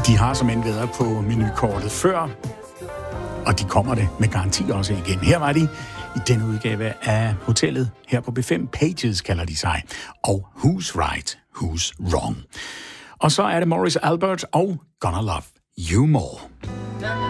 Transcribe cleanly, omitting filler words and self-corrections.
De har som end været på menukortet før, og de kommer det med garanti også igen. Her var de i denne udgave af Hotellet her på B5. Pages kalder de sig, og Who's Right, Who's Wrong. Og så er det Morris Albert og Gonna Love You More.